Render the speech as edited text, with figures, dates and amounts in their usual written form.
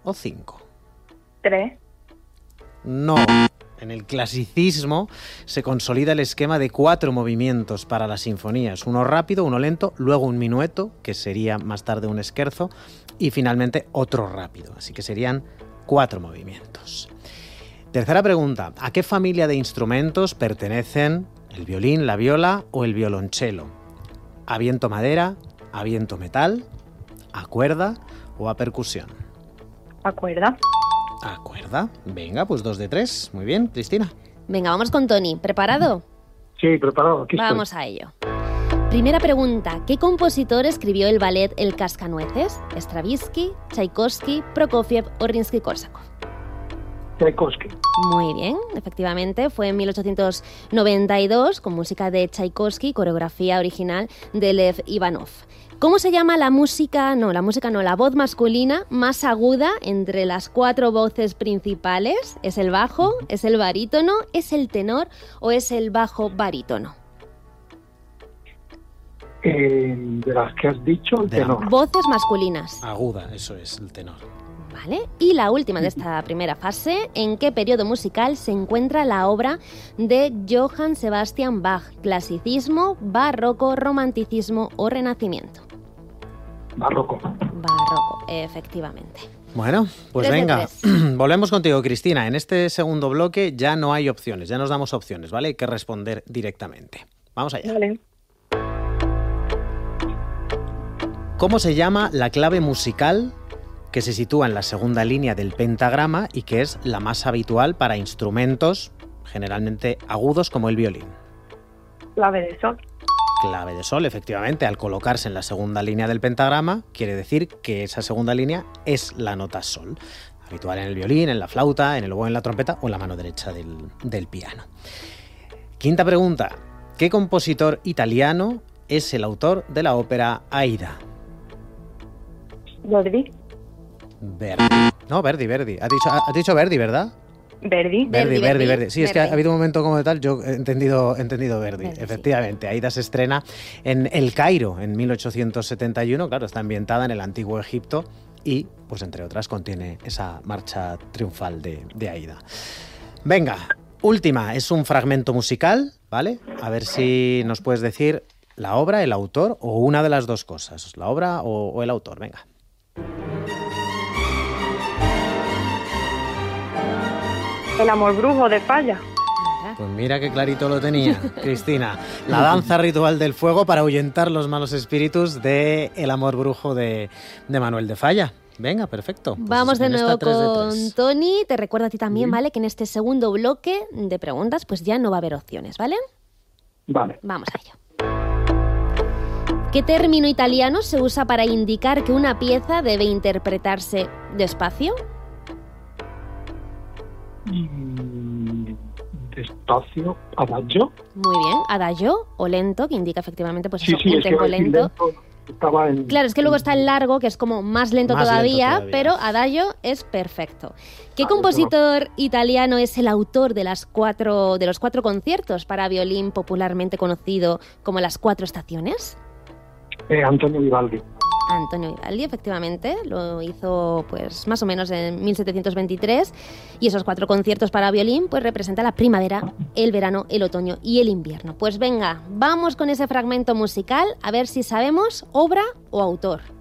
o 5? 3. No. En el clasicismo se consolida el esquema de 4 movimientos para las sinfonías. Uno rápido, uno lento, luego un minueto, que sería más tarde un scherzo, y finalmente otro rápido. Así que serían 4 movimientos. Tercera pregunta. ¿A qué familia de instrumentos pertenecen el violín, la viola o el violonchelo? ¿A viento madera, a viento metal, a cuerda o a percusión? ¿A cuerda? A cuerda. Venga, pues 2 de 3. Muy bien, Cristina. Venga, vamos con Tony. ¿Preparado? Sí, preparado. Aquí estoy. Vamos a ello. Primera pregunta. ¿Qué compositor escribió el ballet El Cascanueces? ¿Stravinsky, Tchaikovsky, Prokofiev o Rimsky-Korsakov? Tchaikovsky. Muy bien, efectivamente, fue en 1892 con música de Tchaikovsky, coreografía original de Lev Ivanov. ¿Cómo se llama la voz masculina más aguda entre las 4 voces principales? ¿Es el bajo, es el barítono, es el tenor o es el bajo barítono? De las que has dicho, el tenor. Voces masculinas. Aguda, eso es, el tenor. Vale. Y la última de esta primera fase, ¿en qué periodo musical se encuentra la obra de Johann Sebastian Bach? ¿Clasicismo, barroco, romanticismo o renacimiento? Barroco. Barroco, efectivamente. Bueno, pues 3 de venga, 3. volvemos contigo, Cristina. En este segundo bloque ya no hay opciones, ya nos damos opciones, ¿vale? Hay que responder directamente. Vamos allá. Vale. ¿Cómo se llama la clave musical que se sitúa en la segunda línea del pentagrama y que es la más habitual para instrumentos generalmente agudos como el violín? Clave de sol. Clave de sol, efectivamente, al colocarse en la segunda línea del pentagrama, quiere decir que esa segunda línea es la nota sol, habitual en el violín, en la flauta, en el oboe, en la trompeta o en la mano derecha del piano. Quinta pregunta. ¿Qué compositor italiano es el autor de la ópera Aida? Verdi. Verdi. No, Verdi. Has dicho Verdi, ¿verdad? Verdi. Verdi. Sí, es que ha Verdi. habido un momento como tal, yo he entendido Verdi. Verdi, Efectivamente, Aida se estrena en El Cairo en 1871, claro, está ambientada en el antiguo Egipto y, pues entre otras, contiene esa marcha triunfal de Aida. Venga, última, es un fragmento musical, ¿vale? A ver si nos puedes decir la obra, el autor o una de las dos cosas, la obra o el autor, venga. El amor brujo de Falla. Pues mira qué clarito lo tenía, Cristina. La danza ritual del fuego para ahuyentar los malos espíritus de El amor brujo de Manuel de Falla. Venga, perfecto. Pues Vamos de en esta nuevo 3 de con 3. Tony. Te recuerdo a ti también, ¿vale? Que en este segundo bloque de preguntas pues ya no va a haber opciones, ¿vale? Vale. Vamos a ello. ¿Qué término italiano se usa para indicar que una pieza debe interpretarse despacio? Despacio, adagio. Muy bien, adagio o lento, que indica efectivamente pues eso, Sí, un es que tempo iba a decir lento. estaba en... Claro, es que luego está el largo, que es como más lento Más lento todavía, todavía. pero adagio es perfecto. ¿Qué Vale, compositor italiano es el autor de los 4 conciertos para violín popularmente conocido como las 4 estaciones? Antonio Vivaldi. Antonio Vivaldi, efectivamente, lo hizo pues más o menos en 1723 y esos 4 conciertos para violín pues representan la primavera, el verano, el otoño y el invierno. Pues venga, vamos con ese fragmento musical a ver si sabemos obra o autor.